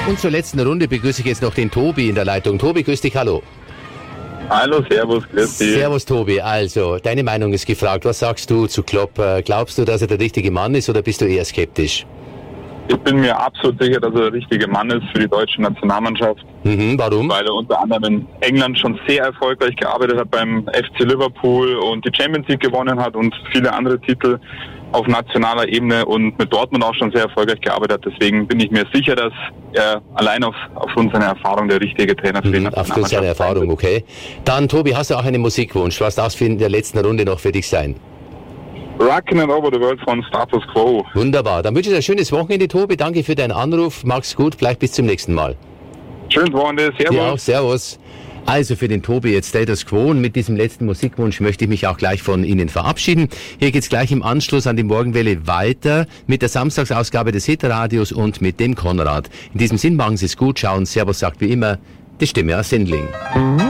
Und zur letzten Runde begrüße ich jetzt noch den Tobi in der Leitung. Tobi, grüß dich, hallo. Hallo, servus, grüß dich. Servus, Tobi. Also, deine Meinung ist gefragt. Was sagst du zu Klopp? Glaubst du, dass er der richtige Mann ist oder bist du eher skeptisch? Ich bin mir absolut sicher, dass er der richtige Mann ist für die deutsche Nationalmannschaft. Warum? Weil er unter anderem in England schon sehr erfolgreich gearbeitet hat beim FC Liverpool und die Champions League gewonnen hat und viele andere Titel auf nationaler Ebene und mit Dortmund auch schon sehr erfolgreich gearbeitet hat. Deswegen bin ich mir sicher, dass er allein aufgrund seiner Erfahrung der richtige Trainer für die Nationalmannschaft aufgrund seiner Erfahrung, okay. Dann, Tobi, hast du auch einen Musikwunsch? Was darf es in der letzten Runde noch für dich sein? Rockin' It Over the World von Status Quo. Wunderbar. Dann wünsche ich dir ein schönes Wochenende, Tobi. Danke für deinen Anruf. Mach's gut. Vielleicht bis zum nächsten Mal. Schönes Wochenende. Servus. Ja, servus. Also für den Tobi jetzt Status Quo und mit diesem letzten Musikwunsch möchte ich mich auch gleich von Ihnen verabschieden. Hier geht's gleich im Anschluss an die Morgenwelle weiter mit der Samstagsausgabe des Hitradios und mit dem Konrad. In diesem Sinn machen Sie es gut, schauen. Servus sagt wie immer die Stimme aus Sendling.